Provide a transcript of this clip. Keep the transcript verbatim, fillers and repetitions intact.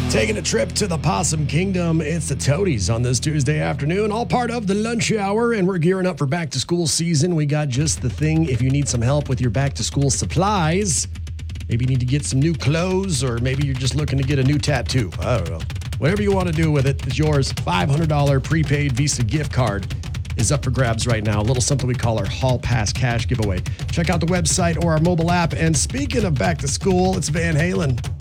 Taking a trip to the Possum Kingdom, it's the Toadies on this Tuesday afternoon, all part of the lunch hour, and we're gearing up for back-to-school season. We got just the thing if you need some help with your back-to-school supplies. Maybe you need to get some new clothes, or maybe you're just looking to get a new tattoo. I don't know. Whatever you want to do with it, it's yours. five hundred dollars prepaid Visa gift card is up for grabs right now. A little something we call our Hall Pass Cash giveaway. Check out the website or our mobile app. And speaking of back to school, it's Van Halen.